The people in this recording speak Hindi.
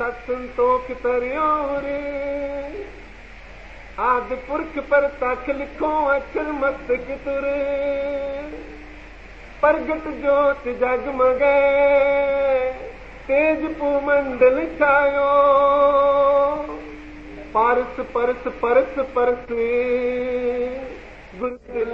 सतसंतोख तरियो रे आदि पुरख पर तख लिखो अक्षर मस्तक तुरे प्रगट ज्योत जगमगे तेज पूमंडल छायो पारस परस परस परस गुरु